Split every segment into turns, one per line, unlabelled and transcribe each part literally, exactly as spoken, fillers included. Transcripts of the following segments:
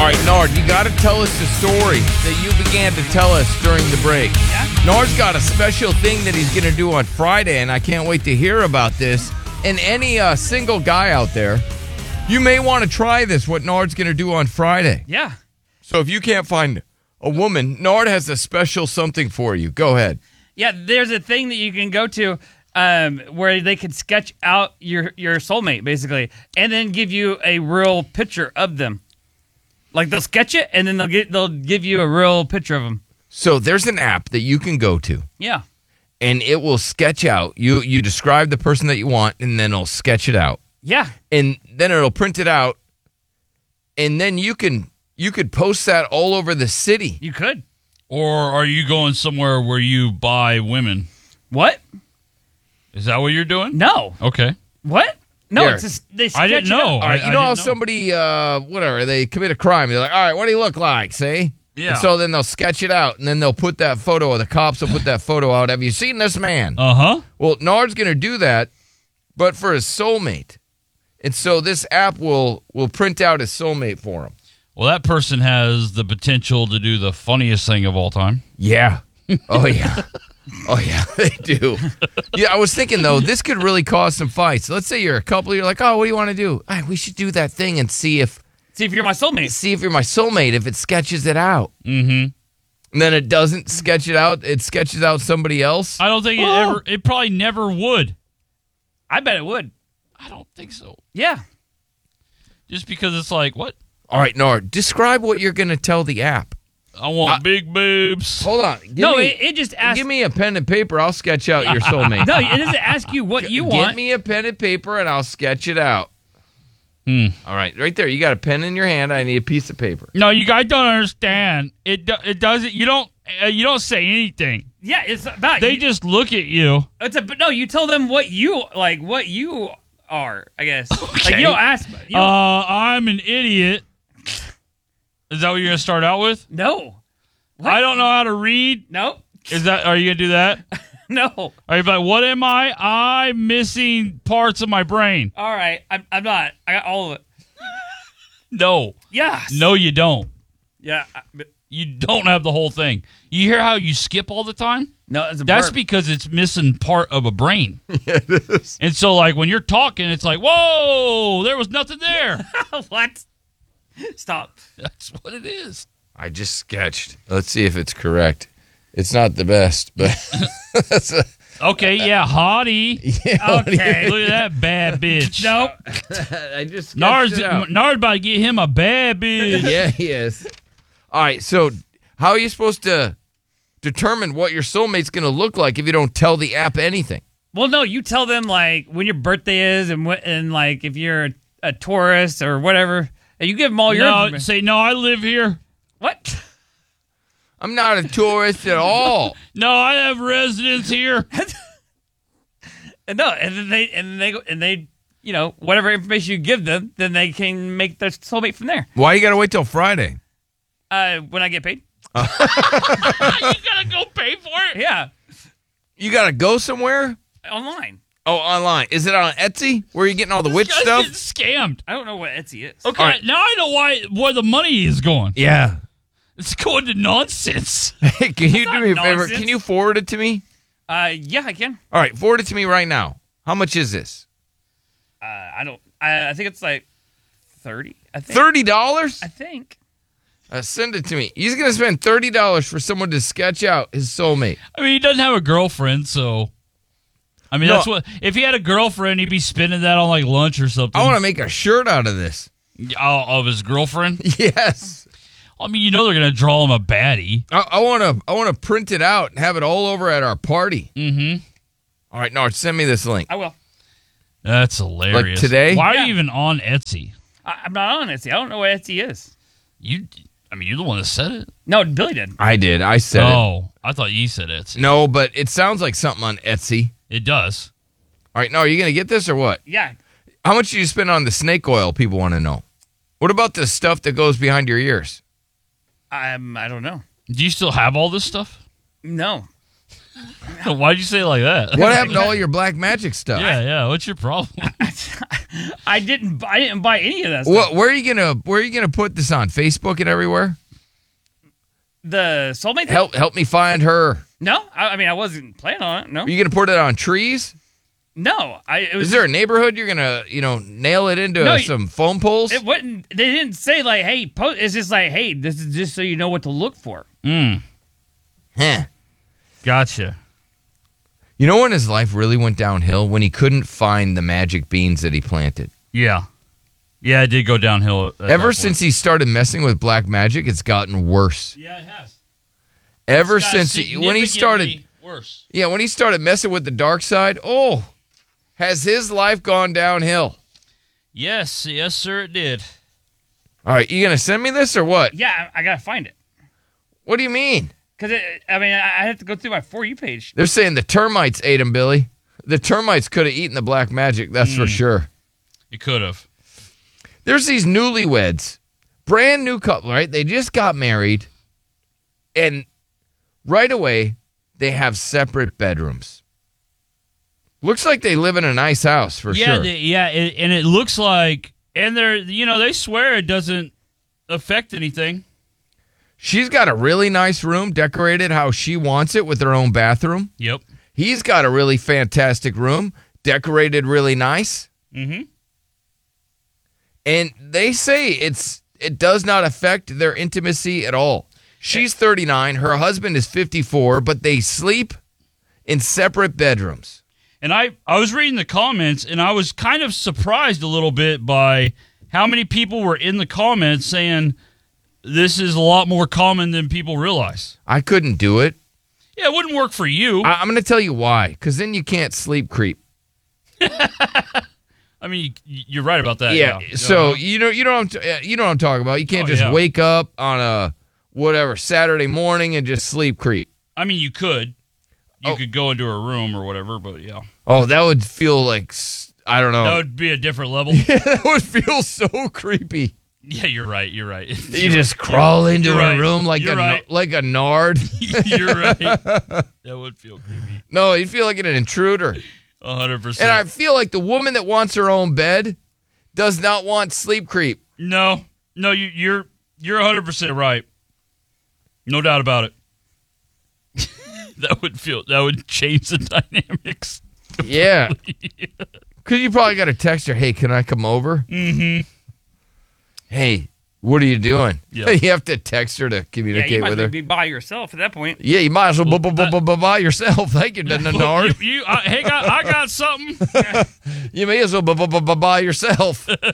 All right, Nard, you got to tell us the story that you began to tell us during the break.
Yeah?
Nard's got a special thing that he's going to do on Friday, and I can't wait to hear about this. And any uh, single guy out there, you may want to try this, what Nard's going to do on Friday.
Yeah.
So if you can't find a woman, Nard has a special something for you. Go ahead.
Yeah, there's a thing that you can go to um, where they can sketch out your, your soulmate, basically, and then give you a real picture of them. Like, they'll sketch it, and then they'll get they'll give you a real picture of them.
So there's an app that you can go to,
Yeah.
and it will sketch out. You you describe the person that you want, and then it'll sketch it out.
Yeah.
And then it'll print it out, and then you can you could post that all over the city.
You could.
Or are you going somewhere where you buy women?
What?
Is that what you're doing?
No.
Okay.
What? No,
Here.
it's just, they sketch
I didn't
it
know.
out.
All right,
I-
you know
I
how
didn't know.
somebody, uh, whatever, they commit a crime. They're like, all right, what do you look like, see?
Yeah.
And so then they'll sketch it out, and then they'll put that photo, or the cops will put that photo out. Have you seen this man?
Uh-huh.
Well, Nard's going to do that, but for his soulmate. And so this app will will print out his soulmate for him.
Well, that person has the potential to do the funniest thing of all time.
Yeah. Oh, yeah. Oh, yeah, they do. Yeah, I was thinking, though, this could really cause some fights. Let's say you're a couple, you're like, oh, what do you want to do? All right, we should do that thing and see if
See if you're my soulmate.
see if you're my soulmate, if it sketches it out.
Mm-hmm.
And then it doesn't sketch it out, it sketches out somebody else.
I don't think it
Oh.
ever, it probably never would.
I bet it would.
I don't think so.
Yeah.
Just because it's like, what?
All right, Nard, describe what you're going to tell the app.
I want
Uh,
big boobs.
Hold on. Give
no,
me,
it, it just asks.
give me a pen and paper. I'll sketch out your soulmate.
No, it doesn't ask you what you
Get
want.
me a pen and paper, and I'll sketch it out.
Hmm.
All right, right there. You got a pen in your hand. I need a piece of paper.
No, you guys don't understand. It do, it doesn't. You don't. Uh, you don't say anything.
Yeah, it's about
They
you.
just look at you.
It's a but no. You tell them what you like. What you are. I guess. Like
Okay.
you don't ask. You
Uh,
don't,
I'm an idiot. Is that what you're gonna start out with?
no. What?
I don't know how to read.
No.
Is that? Are you gonna do that?
No.
Are you like, what am I? I'm missing parts of my brain.
All right. I'm. I'm not. I got all of it.
No,
Yes.
no, you don't.
Yeah. I- but-
You don't have the whole thing. You hear how you skip all the time?
No. It's a
That's
burp.
because it's missing part of a brain.
Yeah, it is.
And so, like, when you're talking, it's like, whoa, there was nothing there.
What? Stop.
That's what it is.
I just sketched. Let's see if it's correct. It's not the best, but that's a,
Okay, yeah, hottie.
yeah,
Okay.
Look at that bad bitch.
Nope.
I just sketched
Nard's,
it out.
Nard about to get him a bad bitch.
Yeah, he is. All right, so how are you supposed to determine what your soulmate's going to look like if you don't tell the app anything?
Well, no. You tell them like when your birthday is and what and like if you're a, a tourist or whatever. And you give them all your
No,
information.
say, no, I live here.
What?
I'm not a tourist at all.
No, I have residence here.
And no, and then they and they go and they, you know, whatever information you give them, then they can make their soulmate from there.
Why you got to wait till Friday?
Uh, when I get paid.
You gotta go pay for it.
Yeah,
You got to go somewhere?
online.
Oh, online. Is it on Etsy? Where are you getting all the witch
This guy's
stuff?
getting scammed.
I don't know what Etsy is.
Okay,
All right.
now I know why where the money is going.
Yeah.
It's going to nonsense.
Hey, can you do
not
me a favor?
nonsense.
Can you forward it to me?
Uh, yeah, I can.
All right, forward it to me right now. How much is this?
Uh, I don't. I, I think it's like thirty. I think.
thirty dollars?
I think.
Uh, send it to me. He's going to spend thirty dollars for someone to sketch out his soulmate.
I mean, he doesn't have a girlfriend, so. I mean,
No.
that's what. If he had a girlfriend, he'd be spending that on like lunch or something.
I want to make a shirt out of this.
Oh, of his girlfriend.
Yes.
I mean, you know they're gonna draw him a baddie.
I want to I want to print it out and have it all over at our party.
Mm-hmm.
All right, Nard, send me this link.
I will.
That's hilarious.
Like today?
Why are
Yeah.
you even on Etsy?
I, I'm not on Etsy. I don't know what Etsy is.
You, I mean, you're the one that said it.
No, Billy did.
I did. I said
Oh, I thought you said Etsy.
it. No, but it sounds like something on Etsy.
It does.
All right, no, are you going to get this or what?
Yeah.
How much did you spend on the snake oil? People want to know. What about the stuff that goes behind your ears?
Um, I don't know.
Do you still have all this stuff?
No.
Why'd you say it like that?
What happened to all your black magic stuff?
Yeah, yeah. What's your problem?
I didn't. I didn't buy any of that stuff.
What? Where are you gonna Where are you gonna put this on? Facebook and everywhere?
The soulmate thing?
Help Help me find her.
No, I, I mean I wasn't planning on it. No,
Are you gonna put it on trees?
no. I it was
Is there a neighborhood you're gonna you know nail it into
No,
uh,
you-
some phone poles?
It wouldn't. They didn't say like, "Hey, post." It's just like, "Hey, this is just so you know what to look for."
Mm,
Huh.
gotcha.
You know when his life really went downhill? When he couldn't find the magic beans that he planted.
Yeah. Yeah, it did go downhill. at that
Ever
point.
since he started messing with black magic, it's gotten worse.
Yeah, it has.
Ever
It's got
since he, when he started,
significantly worse.
yeah, when he started messing with the dark side, oh, has his life gone downhill?
Yes, yes, sir, it did.
All right, you gonna send me this or what?
Yeah, I, I gotta find it
What do you mean?
because I mean I, I have to go through my For You page.
They're saying the termites ate him, Billy. The termites could have eaten the black magic, that's for sure.
You could have.
There's these newlyweds, brand new couple, right? They just got married, and right away they have separate bedrooms. Looks like they live in a nice house for
yeah,
sure.
the, yeah, it, and it looks like, and they're, you know, they swear it doesn't affect anything.
She's got a really nice room decorated how she wants it with her own bathroom.
Yep.
He's got a really fantastic room decorated really nice.
Mm-hmm.
And they say it's it does not affect their intimacy at all. She's thirty-nine, her husband is fifty-four, but they sleep in separate bedrooms.
And I, I was reading the comments, and I was kind of surprised a little bit by how many people were in the comments saying this is a lot more common than people realize.
I couldn't do it.
Yeah, it wouldn't work for you.
I, I'm going to tell you why, because then you can't sleep creep.
I mean, you, you're right about that.
Yeah.
Yeah.
So
Uh-huh.
you know you know what I'm t- uh, you know what I'm talking about. You can't
Oh,
just
yeah.
wake up on a whatever Saturday morning and just sleep creep.
I mean, you could. You
Oh.
could go into a room or whatever, but yeah.
Oh, that would feel like s- I don't know.
That would be a different level.
that would feel so creepy.
Yeah, you're right. You're right.
You just crawl into
You're
a
right.
room like
You're
a
right.
like a nard.
You're right. That would feel creepy.
No, you feel like an intruder.
A hundred percent.
And I feel like the woman that wants her own bed does not want sleep creep.
No, no, you, you're you're a hundred percent right. No doubt about it. that would feel that would change the dynamics.
Yeah. Because you probably got to text her, hey, can I come over?
Mm-hmm.
Hey, what are you doing?
Yeah.
You have to text her to
Yeah,
communicate
you might
with
as well
her.
be by yourself at that point.
Yeah, you might as well bu- bu- bu- bu- bu- buy yourself. Thank you, Nard.
You, you I, hey, got, I got something.
You may as well bu- bu- bu- bu- buy yourself. I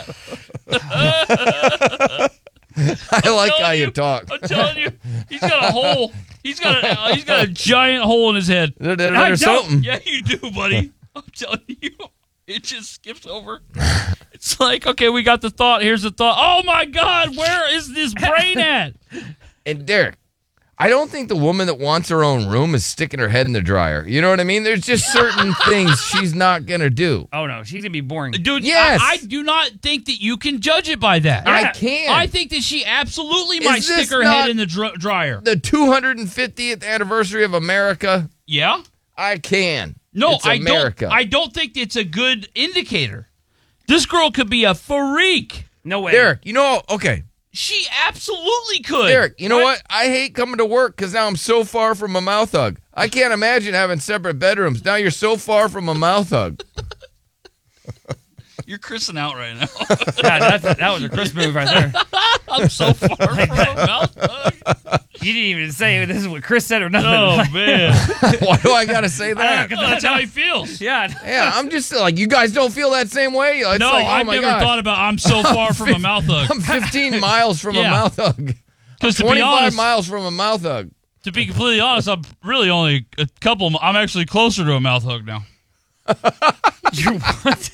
like how you talk.
I'm telling you, he's got a hole. He's got a he's got a giant hole in his head.
There- there-
I
There's
don't.
something.
Yeah, you do, buddy. I'm telling you, it just skips over. It's like, okay, we got the thought. Here's the thought. Oh my God, where is this brain at?
And Derek, I don't think the woman that wants her own room is sticking her head in the dryer. You know what I mean? There's just certain things she's not going to do.
Oh no, she's gonna be boring.
Dude,
Yes.
I, I do not think that you can judge it by that.
I
Yeah.
can.
I think that she absolutely
Is
might stick
this
her
not-
head in the dr- dryer.
The two hundred fiftieth anniversary of America,
Yeah?
I can.
No,
It's
I
America.
don't. I don't think it's a good indicator. This girl could be a freak.
No way.
Derek, you know, okay.
She absolutely could.
Derek, you know what? I hate coming to work because now I'm so far from a mouth hug. I can't imagine having separate bedrooms. Now you're so far from a mouth hug.
You're Chrising out right now.
Yeah, that's, that was a Chris move right there.
I'm so far from a mouth hug.
You didn't even say this is what Chris said or nothing.
Oh, man.
Why do I got to say that?
Well, that's how he feels.
Yeah.
Yeah, I'm just like, you guys don't feel that same way? It's
No,
like, oh
I've
my
never
gosh.
thought about I'm so far from a mouth hug.
I'm fifteen miles from a
Yeah.
mouth hug.
Because to be
twenty-five
honest,
miles from a mouth hug.
to be completely honest, I'm really only a couple. I'm actually closer to a mouth hug now.
You what?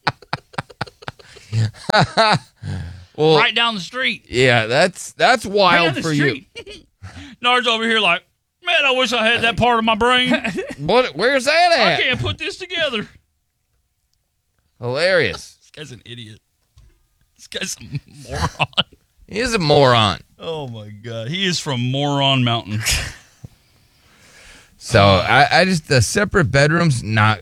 Well,
Right down the street.
yeah, that's that's
Right
wild
down the
for
street.
you.
Nard's over here like, man, I wish I had that part of my brain.
What? Where's that
I
at?
can't put this together.
Hilarious.
This guy's an idiot. This guy's a moron.
He is a moron.
Oh my God. He is from Moron Mountain.
So I, I just the separate bedrooms not.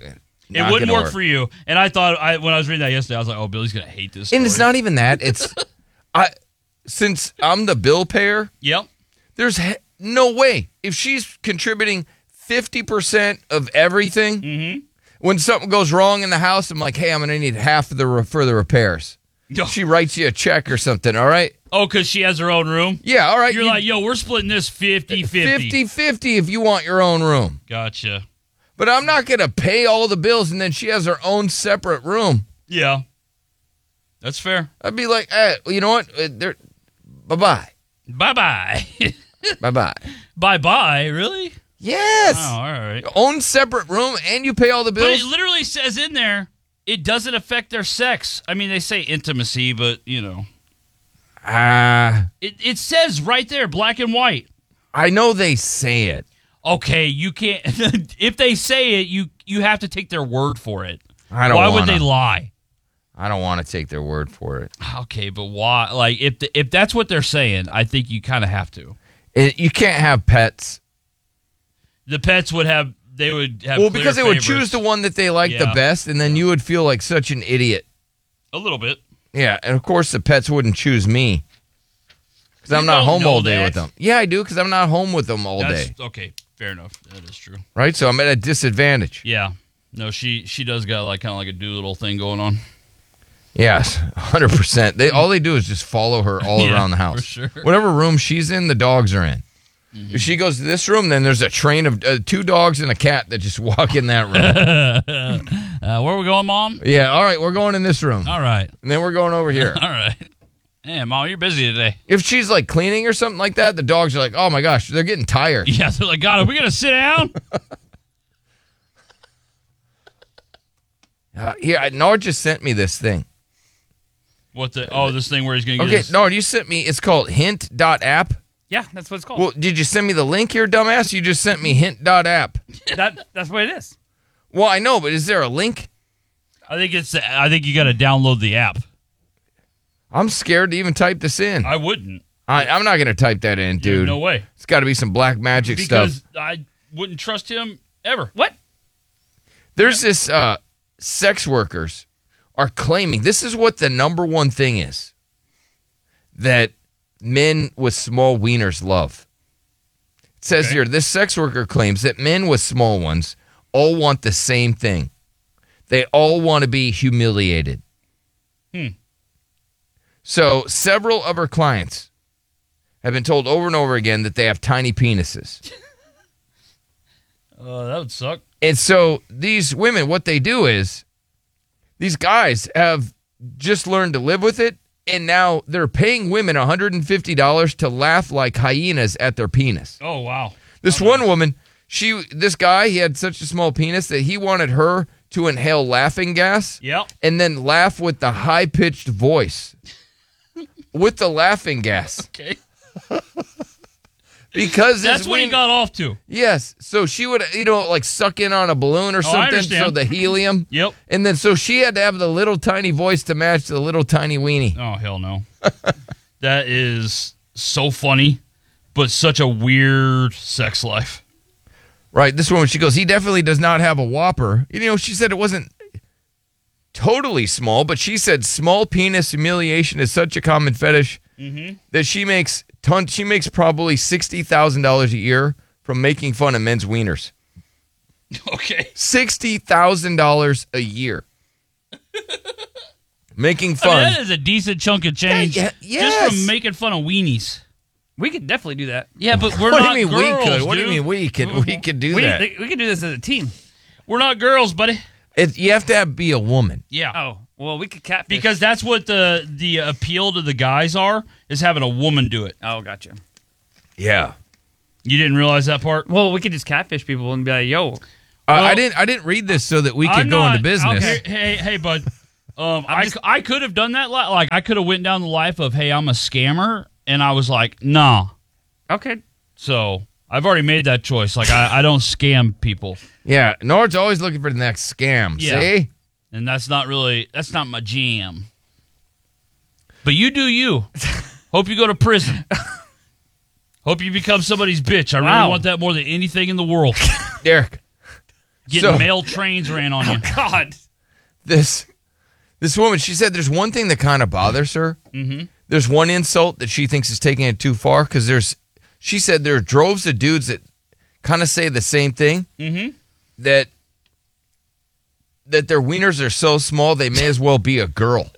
It
not
wouldn't
gonna
work, for you. And I thought I when I was reading that yesterday, I was like, "Oh, Billy's gonna hate this."
And it's
story.
not even that. It's I since I'm the bill payer.
Yep.
There's he- no way if she's contributing fifty percent of everything.
Mm-hmm.
When something goes wrong in the house, I'm like, hey, I'm gonna need half of the re- for the repairs.
Yo.
She writes you a check or something. All right.
Oh, because she has her own room.
Yeah. All right.
You're
you-
like, yo, we're splitting this fifty-fifty.
fifty-fifty if you want your own room.
Gotcha.
But I'm not going to pay all the bills and then she has her own separate room.
Yeah. That's fair.
I'd be like, hey, you know what? Uh, there- Bye-bye.
Bye-bye.
Bye-bye.
Bye-bye, really?
Yes.
Oh, all right.
Own separate room and you pay all the
But
bills.
it literally says in there, it doesn't affect their sex. I mean, they say intimacy, but, you know.
Ah,
It, it says right there, black and white.
I know they say it.
Okay, you can't. If they say it, you you have to take their word for it.
I don't
Why
wanna.
would they lie?
I don't want to take their word for it.
Okay, but why? Like, if the, if that's what they're saying, I think you kind of have to.
It- You can't have pets.
The pets would have. They would have.
Well,
clear
because they would
favorites.
choose the one that they like the
Yeah.
best, and then you would feel like such an idiot.
a little bit.
Yeah, and of course the pets wouldn't choose me. Because I'm
You
not
don't
home
know
all day
that.
with them. Yeah, I do, because I'm not home with them all
That's,
day.
okay, fair enough. That is true.
Right? So I'm at a disadvantage.
Yeah. No, she she does got like kind of like a doolittle thing going on.
Yes, one hundred percent. They all they do is just follow her all
Yeah,
around the house.
for sure.
Whatever room she's in, the dogs are in.
Mm-hmm.
If she goes to this room, then there's a train of uh, two dogs and a cat that just walk in that room.
Uh, where are we going, Mom?
Yeah, all right, we're going in this room.
All right.
And then we're going over here.
All right. Hey, Mom, you're busy today.
If she's like cleaning or something like that, the dogs are like, oh my gosh, they're getting tired.
Yeah, they're like, God, are we going to sit down?
Uh, here, I- Nard just sent me this thing.
What the? Oh, this thing where he's going to get
Okay,
his...
Nard, you sent me, it's called hint dot app.
Yeah, that's what it's called.
Well, did you send me the link here, dumbass? You just sent me hint dot app.
that that's what it is.
Well, I know, but is there a link?
I think it's. I think you got to download the app.
I'm scared to even type this in.
I wouldn't.
I, I'm not going to type that in, dude.
No way.
It's got to be some black magic
Because
stuff.
I wouldn't trust him ever.
What?
There's this uh, sex workers are claiming this is what the number one thing is that men with small wieners love. It says
Okay.
here, this sex worker claims that men with small ones all want the same thing. They all want to be humiliated.
Hmm.
So several of her clients have been told over and over again that they have tiny penises.
Uh, that would suck.
And so these women, what they do is these guys have just learned to live with it, and now they're paying women one hundred fifty dollars to laugh like hyenas at their penis.
Oh, wow.
This one woman, she, this guy, he had such a small penis that he wanted her to inhale laughing gas
Yep.
and then laugh with the high-pitched voice with the laughing gas.
Okay.
Because
That's
his
what he
wiener-
got off to.
Yes. So she would, you know, like suck in on a balloon or
Oh, I
something.
understand.
So the helium.
Yep.
And then so she had to have the little tiny voice to match the little tiny weenie.
Oh, hell no. That is so funny, but such a weird sex life.
Right. This woman, she goes, he definitely does not have a whopper. You know, she said it wasn't totally small, but she said small penis humiliation is such a common fetish
Mm-hmm.
that she makes ton. She makes probably sixty thousand dollars a year from making fun of men's wieners.
Okay.
Sixty thousand dollars a year. Making
I
fun.
mean, that is a decent chunk of change
Yeah, yeah,
just
yes.
from making fun of weenies.
We could definitely do that.
Yeah, but we're
what
not
do you mean
girls,
we could? What do you
dude.
mean we could? We could do
We,
that.
we could do this as a team.
We're not girls, buddy.
It, you have to have, be a woman.
Yeah.
Oh, well, we could catfish.
Because that's what the the appeal to the guys are, is having a woman do it.
Oh, gotcha.
Yeah.
You didn't realize that part?
Well, we could just catfish people and be like, yo.
Uh,
Well,
I didn't. I didn't read this so that we could
I'm
go
not-
into business.
Hey, hey, hey, bud. Um, I,
just-
I could have done that. li- Like, I could have went down the life of, hey, I'm a scammer. And I was like, nah.
Okay.
So I've already made that choice. Like, I, I don't scam people.
Yeah, Nord's always looking for the next scam.
Yeah.
See?
And that's not really, that's not my jam. But you do you. Hope you go to prison. Hope you become somebody's bitch. I really
Wow.
want that more than anything in the world.
Derek,
Getting
So-
mail trains ran on you.
God.
This this woman, she said there's one thing that kind of bothers her. Mm-hmm. There's one insult that she thinks is taking it too far because there's, she said there are droves of dudes that kind of say the same thing.
Mm-hmm.
That that their wieners are so small they may as well be a girl.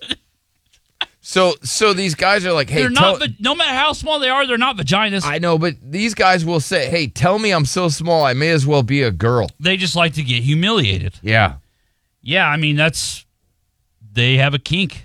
So so these guys are like, hey,
They're
tell-
not. va- No matter how small they are, they're not vaginas.
I know, but these guys will say, hey, tell me I'm so small, I may as well be a girl.
They just like to get humiliated.
Yeah.
Yeah, I mean that's they have a kink,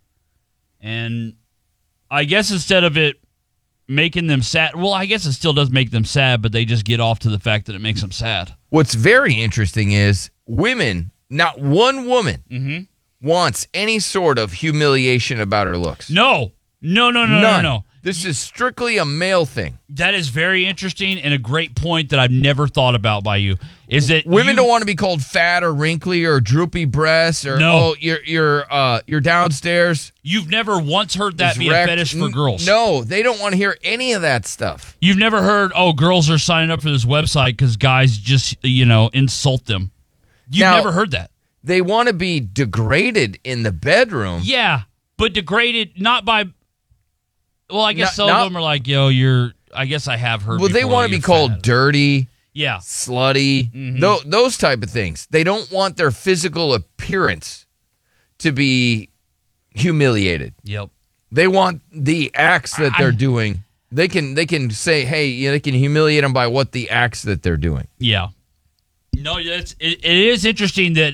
and I guess instead of it making them sad, well, I guess it still does make them sad, but they just get off to the fact that it makes them sad.
What's very interesting is women, not one woman
Mm-hmm.
wants any sort of humiliation about her looks.
No, no, no, no, no,
None.
no.
This is strictly a male thing.
That is very interesting and a great point that I've never thought about by you. Is that
Women
you-
don't want to be called fat or wrinkly or droopy breasts or
No.
oh you're you're uh you're downstairs.
You've never once heard that
is
be a
wrecked.
fetish for
N-
girls.
No, they don't want to hear any of that stuff.
You've never heard, oh, girls are signing up for this website because guys just, you know, insult them. You've
Now-
never heard that.
They want to be degraded in the bedroom.
Yeah, but degraded not by. Well, I guess
Not-
some
not-
of them are like, yo, you're. I guess I have heard.
Well, they
before
want to
that
be
you're
called
fat.
dirty,
Yeah,
slutty,
Mm-hmm.
tho- those type of things. They don't want their physical appearance to be humiliated.
yep.
They want the acts that they're
I-
doing. They can they can say, hey, you know, they can humiliate them by what the acts that they're doing.
Yeah. No, it's it, it is interesting that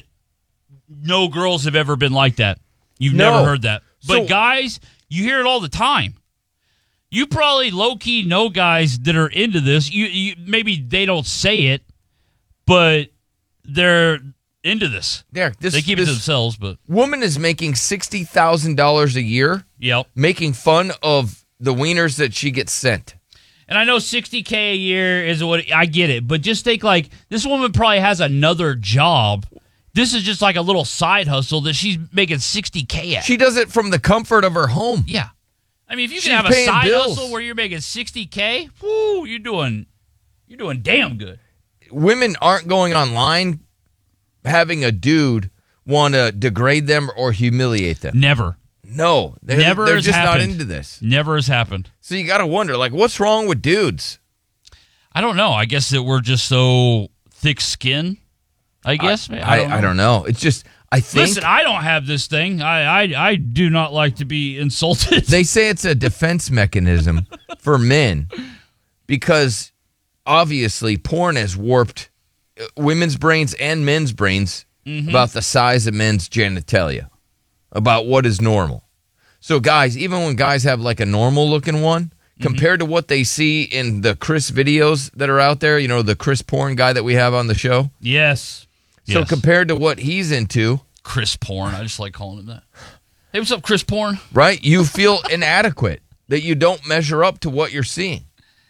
no girls have ever been like that. You've
No.
never heard that, but
So-
guys, you hear it all the time. You probably low key know guys that are into this. You, you maybe they don't say it, but they're into this.
There, this,
They keep it to
this
themselves, but
woman is making sixty thousand dollars a year
yep.
making fun of the wieners that she gets sent.
And I know sixty K a year is what I get it, but just think like this woman probably has another job. This is just like a little side hustle that she's making sixty K at.
She does it from the comfort of her home.
Yeah. I mean, if you
She's
can have a
paying
side
bills.
hustle where you're making sixty K, whoo, you're doing you're doing damn good.
Women aren't going online having a dude want to degrade them or humiliate them.
Never.
No, they're,
Never
they're
has
just not
happened.
into this.
Never has happened.
So you got to wonder, like, what's wrong with dudes?
I don't know. I guess that we're just so thick skin. I guess.
I,
I, don't know.
I don't know. It's just, I think
Listen, I don't have this thing. I, I I do not like to be insulted.
they say it's a defense mechanism for men because obviously porn has warped uh, women's brains and men's brains
Mm-hmm.
about the size of men's genitalia, about what is normal. So guys, even when guys have like a normal looking one,
Mm-hmm.
compared to what they see in the Chris videos that are out there, you know, the Chris porn guy that we have on the show.
yes.
So
Yes.
compared to what he's into,
Chris Porn. I just like calling him that. Hey, what's up, Chris Porn?
right? You feel inadequate that you don't measure up to what you're seeing.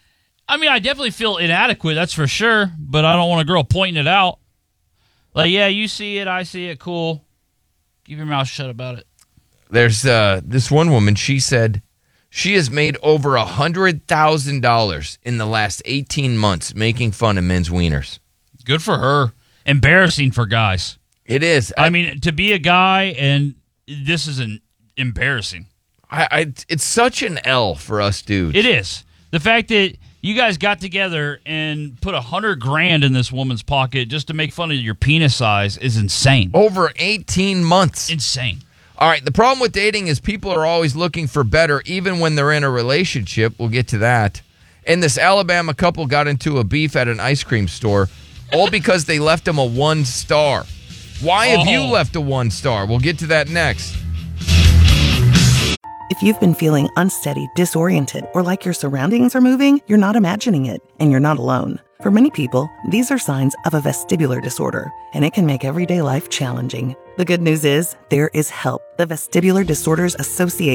I mean, I definitely feel inadequate, that's for sure, but I don't want a girl pointing it out. Like, yeah, you see it, I see it, cool. Keep your mouth shut about it.
There's uh, this one woman, she said she has made over one hundred thousand dollars in the last eighteen months making fun of men's wieners.
Good for her. Embarrassing for guys.
It is.
I mean, to be a guy, and this is an embarrassing.
I, I, it's such an L for us dudes.
It is. The fact that you guys got together and put a hundred grand in this woman's pocket just to make fun of your penis size is insane.
Over eighteen months.
Insane.
All right, the problem with dating is people are always looking for better, even when they're in a relationship. We'll get to that. And this Alabama couple got into a beef at an ice cream store, all because they left them a one star. Why have you
Oh.
left a one star? We'll get to that next.
If you've been feeling unsteady, disoriented, or like your surroundings are moving, you're not imagining it, and you're not alone. For many people, these are signs of a vestibular disorder, and it can make everyday life challenging. The good news is, there is help. The Vestibular Disorders Association